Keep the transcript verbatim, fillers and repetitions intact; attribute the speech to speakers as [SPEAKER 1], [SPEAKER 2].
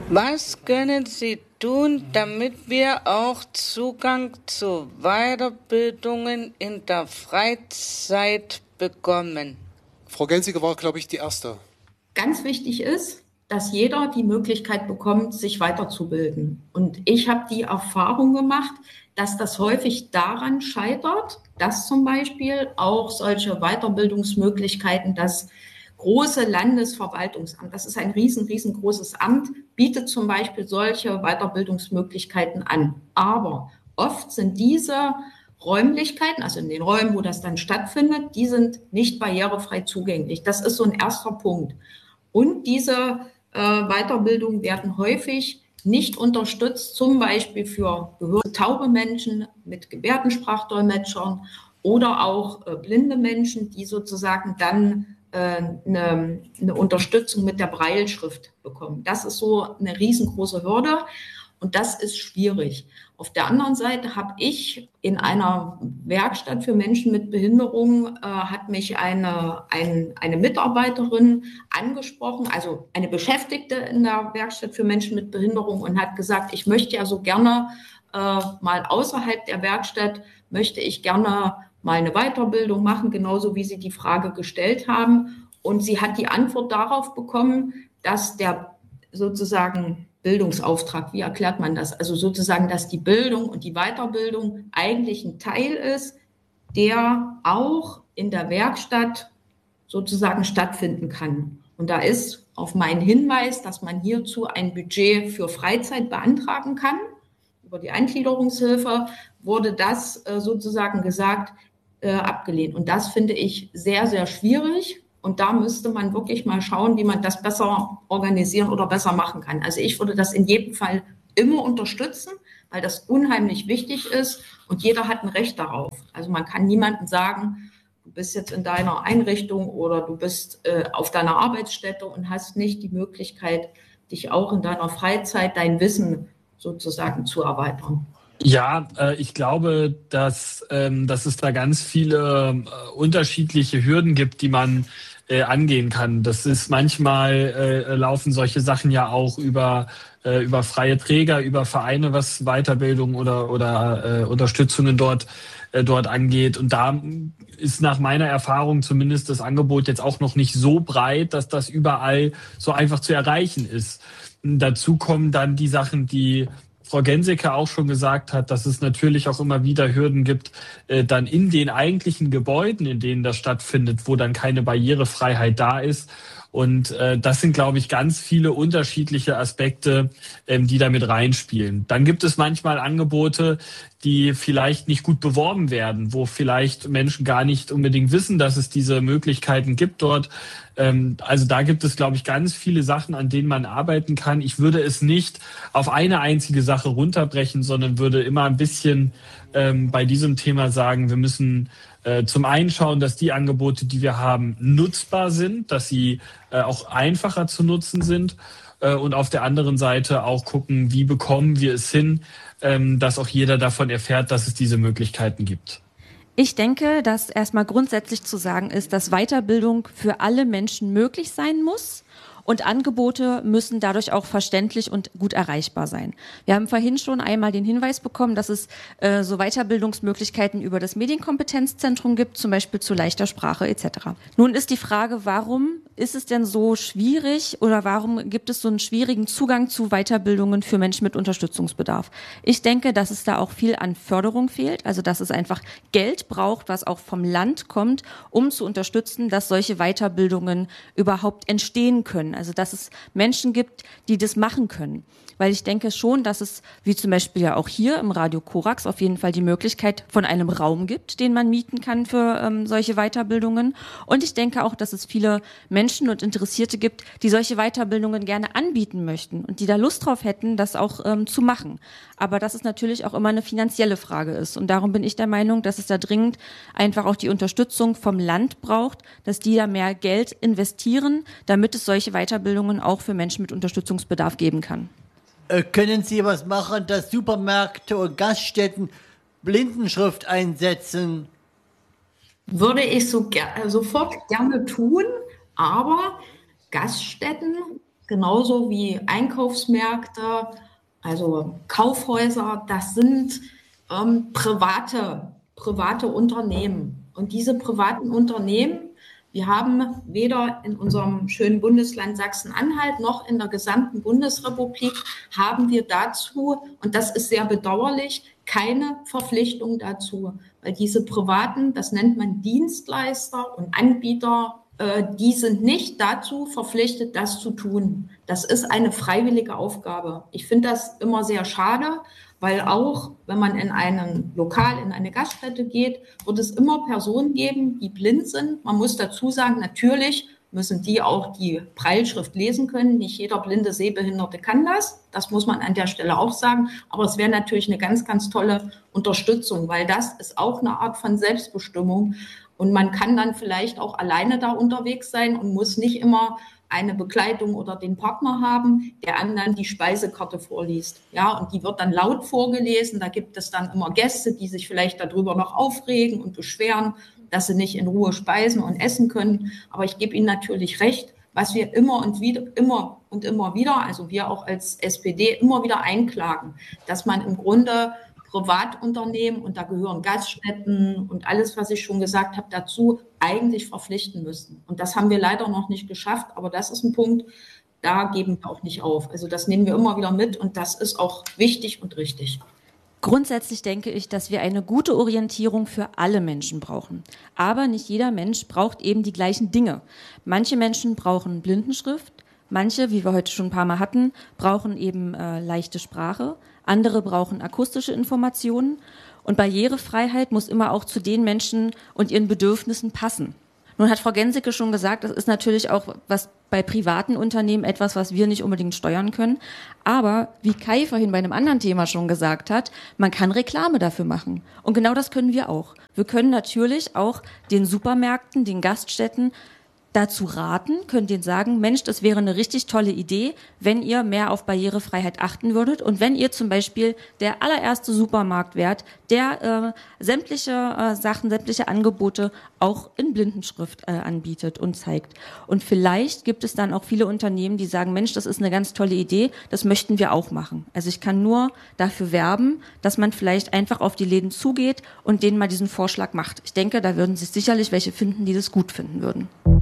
[SPEAKER 1] Was können Sie tun, damit wir auch Zugang zu Weiterbildungen in der Freizeit bekommen?
[SPEAKER 2] Frau Genziger war, glaube ich, die Erste.
[SPEAKER 3] Ganz wichtig ist, dass jeder die Möglichkeit bekommt, sich weiterzubilden. Und ich habe die Erfahrung gemacht, dass das häufig daran scheitert, dass zum Beispiel auch solche Weiterbildungsmöglichkeiten, das große Landesverwaltungsamt, das ist ein riesen, riesengroßes Amt, bietet zum Beispiel solche Weiterbildungsmöglichkeiten an. Aber oft sind diese Räumlichkeiten, also in den Räumen, wo das dann stattfindet, die sind nicht barrierefrei zugänglich. Das ist so ein erster Punkt. Und diese äh, Weiterbildungen werden häufig nicht unterstützt, zum Beispiel für gehörtaube Menschen mit Gebärdensprachdolmetschern oder auch äh, blinde Menschen, die sozusagen dann Eine, eine Unterstützung mit der Brailleschrift bekommen. Das ist so eine riesengroße Hürde und das ist schwierig. Auf der anderen Seite habe ich in einer Werkstatt für Menschen mit Behinderung, äh, hat mich eine, ein, eine Mitarbeiterin angesprochen, also eine Beschäftigte in der Werkstatt für Menschen mit Behinderung und hat gesagt, ich möchte ja so gerne äh, mal außerhalb der Werkstatt, möchte ich gerne mal eine Weiterbildung machen, genauso wie Sie die Frage gestellt haben. Und sie hat die Antwort darauf bekommen, dass der sozusagen Bildungsauftrag, wie erklärt man das? Also sozusagen, dass die Bildung und die Weiterbildung eigentlich ein Teil ist, der auch in der Werkstatt sozusagen stattfinden kann. Und da ist auf meinen Hinweis, dass man hierzu ein Budget für Freizeit beantragen kann. Über die Eingliederungshilfe wurde das äh, sozusagen gesagt, abgelehnt. Und das finde ich sehr, sehr schwierig. Und da müsste man wirklich mal schauen, wie man das besser organisieren oder besser machen kann. Also ich würde das in jedem Fall immer unterstützen, weil das unheimlich wichtig ist und jeder hat ein Recht darauf. Also man kann niemandem sagen, du bist jetzt in deiner Einrichtung oder du bist äh, auf deiner Arbeitsstätte und hast nicht die Möglichkeit, dich auch in deiner Freizeit, dein Wissen sozusagen zu erweitern.
[SPEAKER 4] Ja, äh, ich glaube, dass, ähm, dass es da ganz viele äh, unterschiedliche Hürden gibt, die man äh, angehen kann. Das ist manchmal äh, laufen solche Sachen ja auch über äh, über freie Träger, über Vereine, was Weiterbildung oder oder äh, Unterstützungen dort äh, dort angeht. Und da ist nach meiner Erfahrung zumindest das Angebot jetzt auch noch nicht so breit, dass das überall so einfach zu erreichen ist. Dazu kommen dann die Sachen, die Frau Genziker auch schon gesagt hat, dass es natürlich auch immer wieder Hürden gibt, äh, dann in den eigentlichen Gebäuden, in denen das stattfindet, wo dann keine Barrierefreiheit da ist. Und äh, das sind, glaube ich, ganz viele unterschiedliche Aspekte, ähm, die da mit reinspielen. Dann gibt es manchmal Angebote, die vielleicht nicht gut beworben werden, wo vielleicht Menschen gar nicht unbedingt wissen, dass es diese Möglichkeiten gibt dort. Ähm, also da gibt es, glaube ich, ganz viele Sachen, an denen man arbeiten kann. Ich würde es nicht auf eine einzige Sache runterbrechen, sondern würde immer ein bisschen ähm, bei diesem Thema sagen, wir müssen äh, zum einen schauen, dass die Angebote, die wir haben, nutzbar sind, dass sie äh, auch einfacher zu nutzen sind. Und auf der anderen Seite auch gucken, wie bekommen wir es hin, dass auch jeder davon erfährt, dass es diese Möglichkeiten gibt.
[SPEAKER 5] Ich denke, dass erstmal grundsätzlich zu sagen ist, dass Weiterbildung für alle Menschen möglich sein muss. Und Angebote müssen dadurch auch verständlich und gut erreichbar sein. Wir haben vorhin schon einmal den Hinweis bekommen, dass es äh, so Weiterbildungsmöglichkeiten über das Medienkompetenzzentrum gibt, zum Beispiel zu leichter Sprache et cetera. Nun ist die Frage, warum ist es denn so schwierig oder warum gibt es so einen schwierigen Zugang zu Weiterbildungen für Menschen mit Unterstützungsbedarf? Ich denke, dass es da auch viel an Förderung fehlt, also dass es einfach Geld braucht, was auch vom Land kommt, um zu unterstützen, dass solche Weiterbildungen überhaupt entstehen können. Also dass es Menschen gibt, die das machen können. Weil ich denke schon, dass es, wie zum Beispiel ja auch hier im Radio Korax, auf jeden Fall die Möglichkeit von einem Raum gibt, den man mieten kann für ähm, solche Weiterbildungen. Und ich denke auch, dass es viele Menschen und Interessierte gibt, die solche Weiterbildungen gerne anbieten möchten und die da Lust drauf hätten, das auch ähm, zu machen. Aber dass es natürlich auch immer eine finanzielle Frage ist. Und darum bin ich der Meinung, dass es da dringend einfach auch die Unterstützung vom Land braucht, dass die da mehr Geld investieren, damit es solche Weiterbildungen auch für Menschen mit Unterstützungsbedarf geben kann.
[SPEAKER 6] Äh, können Sie was machen, dass Supermärkte und Gaststätten Blindenschrift einsetzen?
[SPEAKER 3] Würde ich so ger- sofort gerne tun, aber Gaststätten genauso wie Einkaufsmärkte, also Kaufhäuser, das sind ähm, private, private Unternehmen. Und diese privaten Unternehmen, wir haben weder in unserem schönen Bundesland Sachsen-Anhalt noch in der gesamten Bundesrepublik haben wir dazu, und das ist sehr bedauerlich, keine Verpflichtung dazu, weil diese privaten, das nennt man Dienstleister und Anbieter, äh, die sind nicht dazu verpflichtet, das zu tun. Das ist eine freiwillige Aufgabe. Ich finde das immer sehr schade, weil auch, wenn man in einem Lokal, in eine Gaststätte geht, wird es immer Personen geben, die blind sind. Man muss dazu sagen, natürlich müssen die auch die Brailleschrift lesen können. Nicht jeder blinde Sehbehinderte kann das. Das muss man an der Stelle auch sagen. Aber es wäre natürlich eine ganz, ganz tolle Unterstützung, weil das ist auch eine Art von Selbstbestimmung. Und man kann dann vielleicht auch alleine da unterwegs sein und muss nicht immer eine Begleitung oder den Partner haben, der anderen die Speisekarte vorliest. Ja, und die wird dann laut vorgelesen. Da gibt es dann immer Gäste, die sich vielleicht darüber noch aufregen und beschweren, dass sie nicht in Ruhe speisen und essen können. Aber ich gebe Ihnen natürlich recht, was wir immer und wieder, immer und immer wieder, also wir auch als S P D immer wieder einklagen, dass man im Grunde Privatunternehmen, und da gehören Gaststätten und alles, was ich schon gesagt habe, dazu eigentlich verpflichten müssten. Und das haben wir leider noch nicht geschafft, aber das ist ein Punkt, da geben wir auch nicht auf. Also das nehmen wir immer wieder mit und das ist auch wichtig und richtig.
[SPEAKER 5] Grundsätzlich denke ich, dass wir eine gute Orientierung für alle Menschen brauchen. Aber nicht jeder Mensch braucht eben die gleichen Dinge. Manche Menschen brauchen Blindenschrift, manche, wie wir heute schon ein paar Mal hatten, brauchen eben äh, leichte Sprache. Andere brauchen akustische Informationen. Und Barrierefreiheit muss immer auch zu den Menschen und ihren Bedürfnissen passen. Nun hat Frau Gensicke schon gesagt, das ist natürlich auch was bei privaten Unternehmen etwas, was wir nicht unbedingt steuern können. Aber wie Kai vorhin bei einem anderen Thema schon gesagt hat, man kann Reklame dafür machen. Und genau das können wir auch. Wir können natürlich auch den Supermärkten, den Gaststätten dazu raten, könnt ihr sagen, Mensch, das wäre eine richtig tolle Idee, wenn ihr mehr auf Barrierefreiheit achten würdet und wenn ihr zum Beispiel der allererste Supermarkt wärt, der äh, sämtliche äh, Sachen, sämtliche Angebote auch in Blindenschrift äh, anbietet und zeigt. Und vielleicht gibt es dann auch viele Unternehmen, die sagen, Mensch, das ist eine ganz tolle Idee, das möchten wir auch machen. Also ich kann nur dafür werben, dass man vielleicht einfach auf die Läden zugeht und denen mal diesen Vorschlag macht. Ich denke, da würden sich sicherlich welche finden, die das gut finden würden.